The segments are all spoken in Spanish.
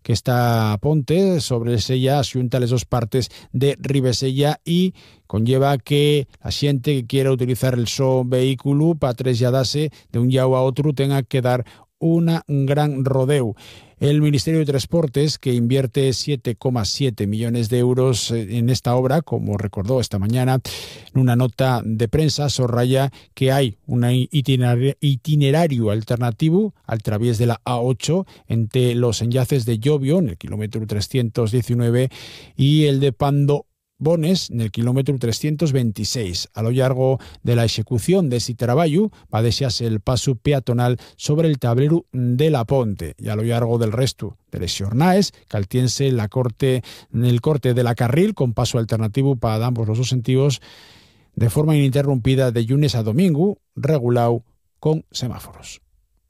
que esta ponte sobre sella xunta les dos partes de Ribesella y conlleva que la xente que quiera utilizar el so vehículo para trasladarse de un llau a otro tenga que dar una gran rodeo. El Ministerio de Transportes, que invierte 7,7 millones de euros en esta obra, como recordó esta mañana en una nota de prensa, subraya que hay un itinerario alternativo al través de la A8 entre los enllaces de Llobio, en el kilómetro 319, y el de Pando Bones, en el kilómetro 326. A lo largo de la ejecución de ese trabajo va a desearse el paso peatonal sobre el tablero de la ponte, y a lo largo del resto de les jornaes caltiense el corte de la carril con paso alternativo para ambos los dos sentidos de forma ininterrumpida de lunes a domingo, regulado con semáforos.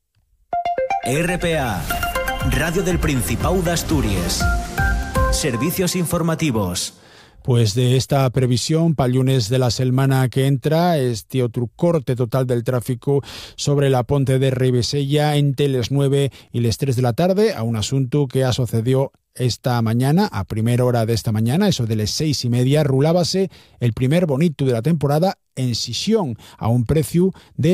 RPA, Radio del Principado de Asturias. Servicios informativos. Pues de esta previsión para el lunes de la semana que entra, este otro corte total del tráfico sobre la ponte de Ribesella entre las 9 y las 3 de la tarde, a un asunto que ha sucedido esta mañana, a primera hora de esta mañana, eso de las 6:30, rulábase el primer bonito de la temporada en Sisión, a un precio de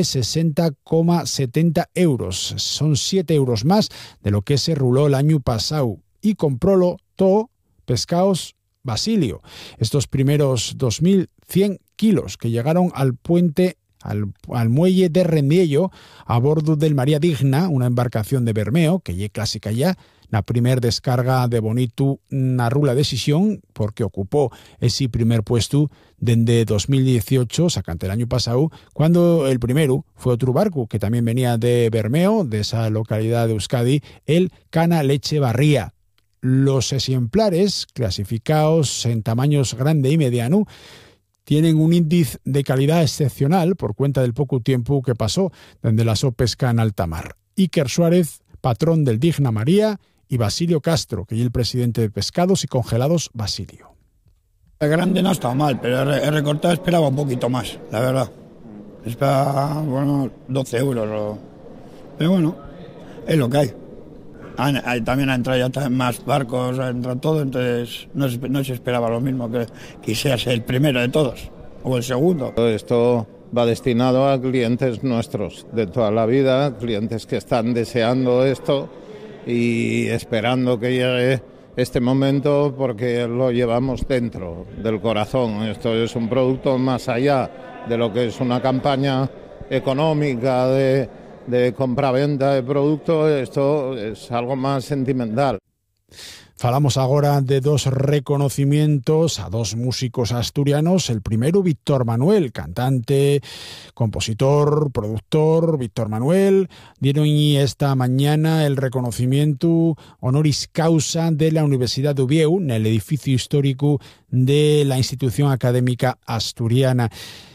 60,70 euros. Son 7 euros más de lo que se ruló el año pasado, y comprólo todo Pescados Basilio. Estos primeros 2.100 kilos que llegaron al puente, al muelle de Rendiello, a bordo del María Digna, una embarcación de Bermeo, que ya clásica ya, la primer descarga de bonito na rula de Sisión, porque ocupó ese primer puesto desde 2018, sacante el año pasado, cuando el primero fue otro barco que también venía de Bermeo, de esa localidad de Euskadi, el Cana Leche Barría. Los ejemplares, clasificados en tamaños grande y mediano, tienen un índice de calidad excepcional por cuenta del poco tiempo que pasó desde la pesca en alta mar. Iker Suárez, patrón del Digna María, y Basilio Castro, que es el presidente de Pescados y Congelados Basilio. El grande no está mal, pero el recortado esperaba un poquito más, la verdad. Esperaba, 12 euros. Pero bueno, es lo que hay. También ha entrado ya más barcos, ha entrado todo, entonces no se esperaba lo mismo que quisiese el primero de todos, o el segundo. Esto va destinado a clientes nuestros de toda la vida, clientes que están deseando esto y esperando que llegue este momento porque lo llevamos dentro del corazón. Esto es un producto más allá de lo que es una campaña económica de compraventa de producto. Esto es algo más sentimental. Falamos ahora de dos reconocimientos a dos músicos asturianos. El primero, Víctor Manuel, cantante, compositor, productor. Víctor Manuel dieron esta mañana el reconocimiento honoris causa de la Universidad de Ubieu en el edificio histórico de la institución académica asturiana.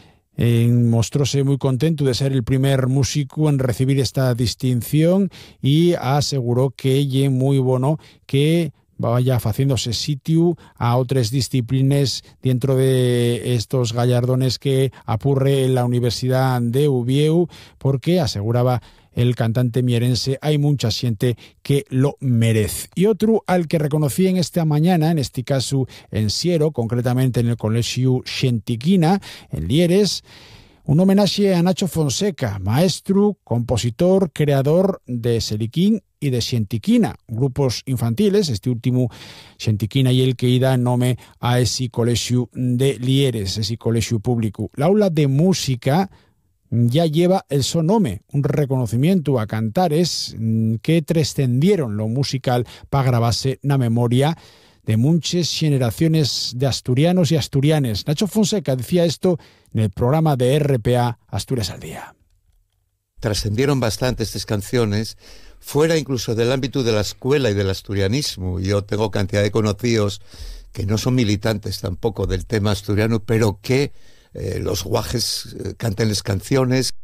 Mostróse muy contento de ser el primer músico en recibir esta distinción y aseguró que es muy bueno que vaya haciéndose sitio a otras disciplinas dentro de estos gallardones que apurre la Universidad de Ubieu, porque aseguraba el cantante mierense, hay mucha gente que lo merece. Y otro al que reconocí en esta mañana, en este caso en Siero, concretamente en el Colegio Xentiquina, en Lieres, un homenaje a Nacho Fonseca, maestro, compositor, creador de Seliquín y de Xentiquina, grupos infantiles, este último Xentiquina y el que da nombre a ese colegio de Lieres, ese colegio público. La aula de música ya lleva el sonome, un reconocimiento a cantares que trascendieron lo musical para grabarse na memoria de muchas generaciones de asturianos y asturianes. Nacho Fonseca decía esto en el programa de RPA Asturias al Día. Trascendieron bastante estas canciones, fuera incluso del ámbito de la escuela y del asturianismo. Yo tengo cantidad de conocidos que no son militantes tampoco del tema asturiano, pero que los guajes canten las canciones.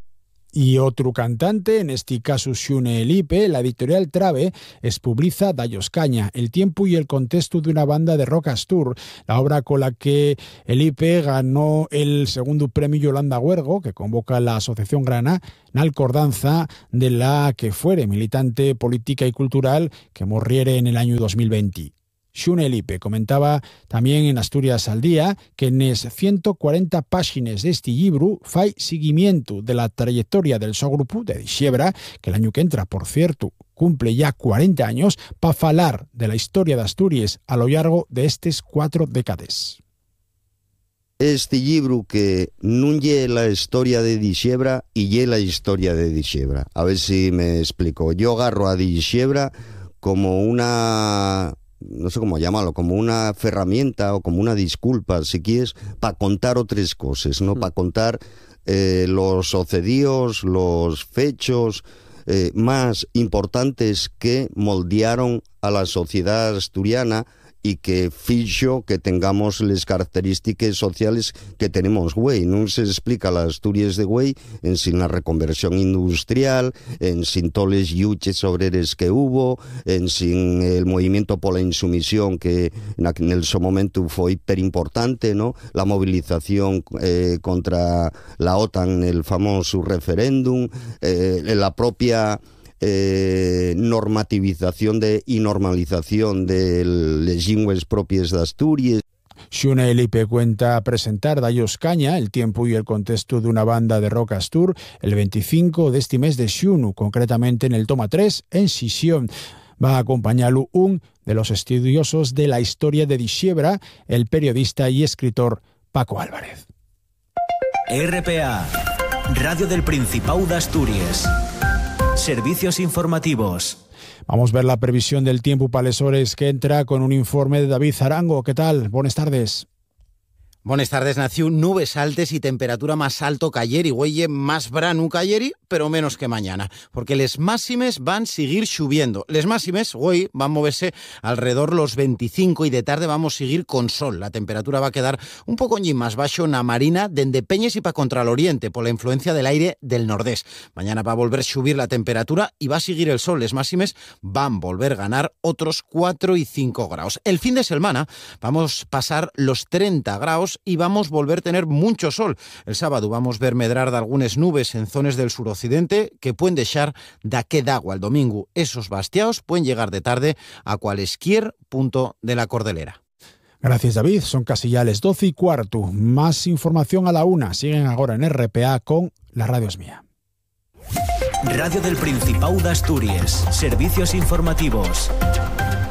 Y otro cantante, en este caso Xune Elipe, la editorial Trave expublica Dallos Caña, el tiempo y el contexto de una banda de rock astur, la obra con la que Elipe ganó el segundo premio Yolanda Huergo, que convoca la Asociación Grana, en alcordanza de la que fuere militante política y cultural que morriere en el año 2020. Xune Elipe comentaba también en Asturias al Día que en las 140 páginas de este libro fai seguimiento de la trayectoria del so grupo de Dixebra, que el año que entra, por cierto, cumple ya 40 años, para falar de la historia de Asturias a lo largo de estes 4 décadas. Este libro que non lle la historia de Dixebra y lle la historia de Dixebra. A ver si me explico. Yo agarro a Dixebra como una... no sé cómo llamarlo, como una herramienta o como una disculpa, si quieres, para contar otras cosas, ¿no? Para contar los sucedidos, los fechos más importantes que moldearon a la sociedad asturiana y que fixo que tengamos las características sociales que tenemos güey. No se explica las Asturias de güey en sin la reconversión industrial, en sin todos los lluches obreros que hubo, en sin el movimiento por la insumisión que en el su momento fue hiper importante, ¿no? La movilización contra la OTAN, el famoso referéndum, la propia normativización y normalización de las lingües propias de Asturias. Xune Elipe cuenta presentar Dallos Caña, el tiempo y el contexto de una banda de rock astur, el 25 de este mes de xunu, concretamente en el toma 3, en Sisión. Va a acompañarlo un de los estudiosos de la historia de Dixebra, el periodista y escritor Paco Álvarez. RPA, Radio del Principado de Asturias. Servicios informativos. Vamos a ver la previsión del tiempo para les hores que entra con un informe de David Zarango. ¿Qué tal? Buenas tardes. Buenas tardes, Naciu. Nubes altes y temperatura más alto que ayer y güeye más branu que ayer, pero menos que mañana, porque les máximes van a seguir subiendo. Les máximes, güey, van a moverse alrededor los 25 y de tarde vamos a seguir con sol. La temperatura va a quedar un poco más bajo en la marina, dende Peñes y pa contra el oriente, por la influencia del aire del nordés. Mañana va a volver a subir la temperatura y va a seguir el sol. Les máximes van a volver a ganar otros 4 y 5 grados. El fin de semana vamos a pasar los 30 grados y vamos a volver a tener mucho sol. El sábado vamos a ver medrar de algunas nubes en zonas del suroccidente que pueden dejar d'aquel agua. El domingo esos bastiaos pueden llegar de tarde a cualesquier punto de la cordillera. Gracias, David. Son casi ya las 12:15. Más información a la 1. Siguen ahora en RPA con La Radio es Mía. Radio del Principado de Asturias. Servicios informativos.